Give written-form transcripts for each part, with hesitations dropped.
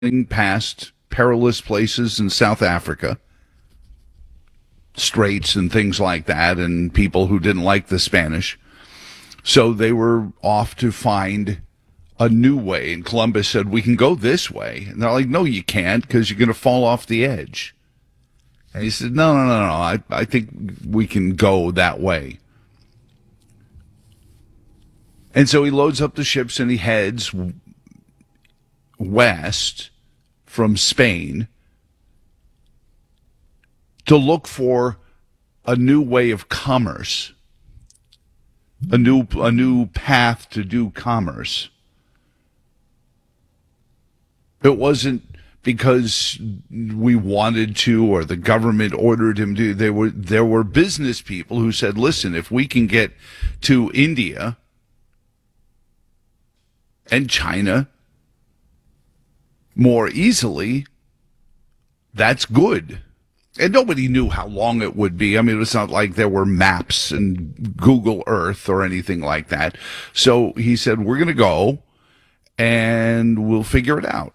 past perilous places in South Africa, straits and things like that, and people who didn't like the Spanish. So they were off to find a new way. And Columbus said, we can go this way. And they're like, no, you can't, because you're going to fall off the edge. And he said, no. I think we can go that way. And so he loads up the ships and he heads west from Spain to look for a new way of commerce, a new path to do commerce. It wasn't because we wanted to or the government ordered him to. There were business people who said, listen, if we can get to India and China more easily, that's good. And nobody knew how long it would be. I mean, it's not like there were maps and Google Earth or anything like that. So he said, we're going to go and we'll figure it out.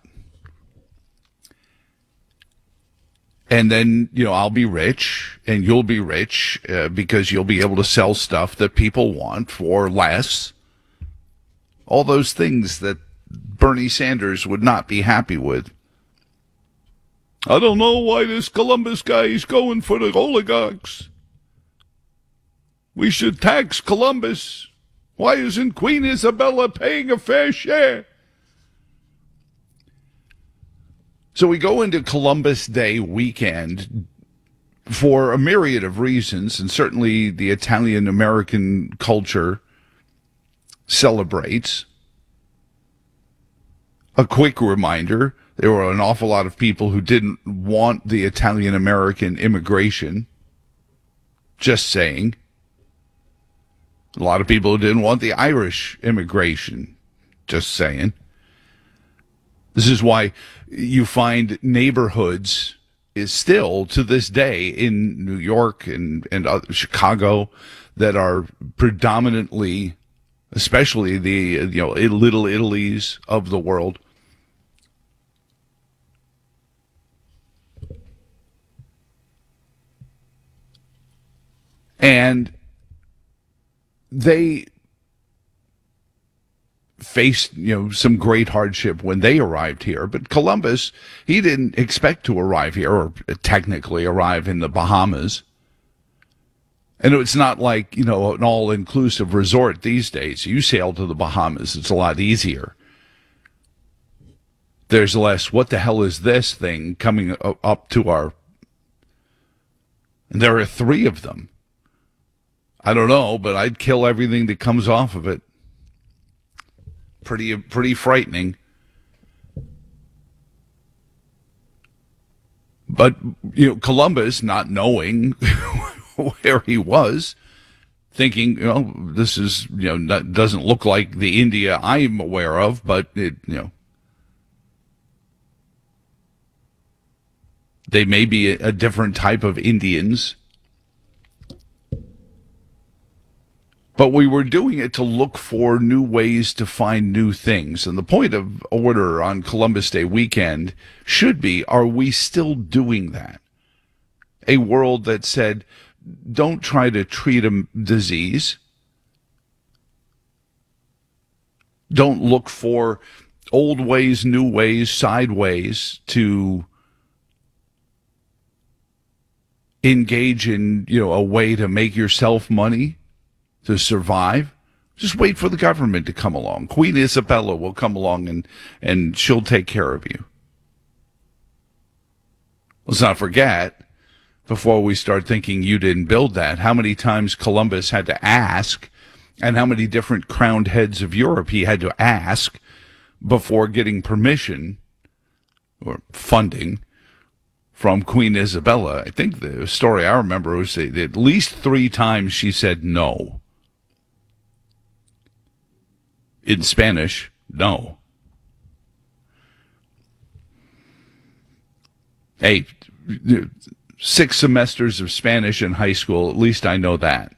And then, I'll be rich and you'll be rich because you'll be able to sell stuff that people want for less. All those things that Bernie Sanders would not be happy with. I don't know why this Columbus guy is going for the oligarchs. We should tax Columbus. Why isn't Queen Isabella paying a fair share? So we go into Columbus Day weekend for a myriad of reasons, and certainly the Italian-American culture celebrates. A quick reminder, there were an awful lot of people who didn't want the Italian-American immigration. Just saying. A lot of people who didn't want the Irish immigration. Just saying. This is why you find neighborhoods is still to this day in New York and Chicago that are predominantly, especially the Little Italies of the world. And they faced, some great hardship when they arrived here. But Columbus, he didn't expect to arrive here or technically arrive in the Bahamas. And it's not like, an all-inclusive resort these days. You sail to the Bahamas, it's a lot easier. There's less, what the hell is this thing coming up to our... And there are 3 of them. I don't know, but I'd kill everything that comes off of it. Pretty frightening. But, Columbus, not knowing where he was, thinking, this is, doesn't look like the India I'm aware of, but they may be a different type of Indians. But we were doing it to look for new ways to find new things. And the point of order on Columbus Day weekend should be, are we still doing that? A world that said, don't try to treat a disease. Don't look for old ways, new ways, sideways to engage in, a way to make yourself money. To survive, just wait for the government to come along. Queen Isabella will come along and she'll take care of you. Let's not forget, before we start thinking you didn't build that, how many times Columbus had to ask, and how many different crowned heads of Europe he had to ask before getting permission or funding from Queen Isabella. I think the story I remember was that at least 3 times she said no. In Spanish, no. Hey, 6 semesters of Spanish in high school, at least I know that.